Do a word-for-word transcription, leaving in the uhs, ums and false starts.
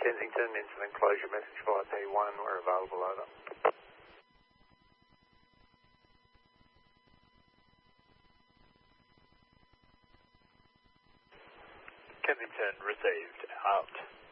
Kensington, incident closure message via P one, we're available, over. Kensington received, out.